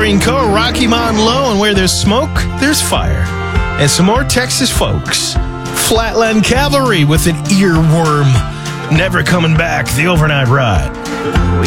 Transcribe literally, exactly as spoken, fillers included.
Marine Corps, Rocky Mountain Low, and where there's smoke, there's fire. And some more Texas folks. Flatland Cavalry with an earworm. Never coming back, the overnight ride.